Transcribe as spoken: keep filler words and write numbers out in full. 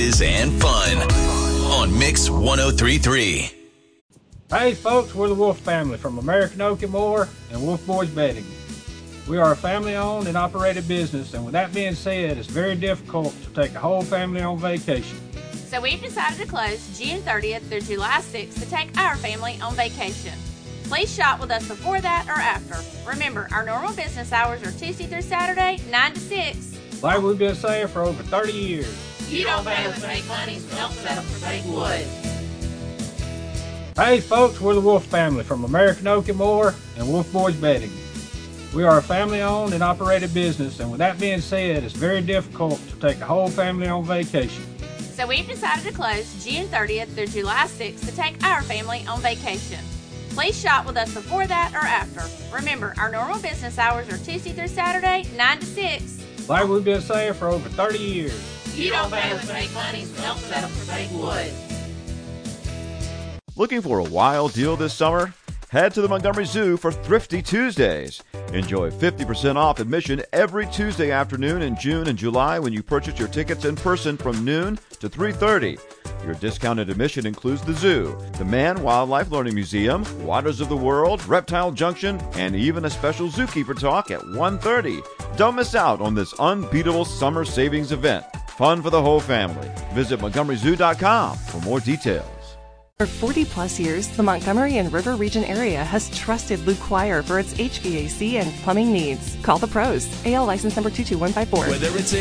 And fun on Mix ten thirty-three point three. Hey folks, we're the Wolf family from American Oak and Moore and Wolf Boys Bedding. We are a family-owned and operated business, and with that being said, it's very difficult to take a whole family on vacation. So we've decided to close June thirtieth through July sixth to take our family on vacation. Please shop with us before that or after. Remember, our normal business hours are Tuesday through Saturday, nine to six. Like we've been saying for over thirty years. You don't pay with fake money, so don't settle for fake wood. Hey folks, we're the Wolf family from American Oak and Moore and Wolf Boys Bedding. We are a family-owned and operated business, and with that being said, it's very difficult to take a whole family on vacation. So we've decided to close June thirtieth through July sixth to take our family on vacation. Please shop with us before that or after. Remember, our normal business hours are Tuesday through Saturday, nine to six. Like we've been saying for over thirty years. You don't pay with fake money, so don't settle for fake wood. Looking for a wild deal this summer? Head to the Montgomery Zoo for Thrifty Tuesdays. Enjoy fifty percent off admission every Tuesday afternoon in June and July when you purchase your tickets in person from noon to three thirty. Your discounted admission includes the zoo, the Man Wildlife Learning Museum, Waters of the World, Reptile Junction, and even a special zookeeper talk at one thirty. Don't miss out on this unbeatable summer savings event. Fun for the whole family. Visit Montgomery Zoo dot com for more details. For forty plus years, the Montgomery and River Region area has trusted Luke Choir for its H V A C and plumbing needs. Call the pros. A L license number two two one five four. Whether it's a